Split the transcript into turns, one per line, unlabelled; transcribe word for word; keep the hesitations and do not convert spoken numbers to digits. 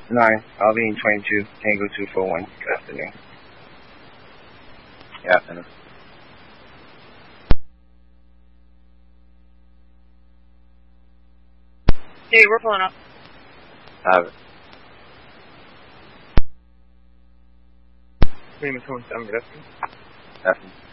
nine, I'll be in twenty-two, Tango two four one. Good afternoon. Good afternoon.
Hey, we're pulling up.
Have it.
Name is one seven, good afternoon.
Afternoon.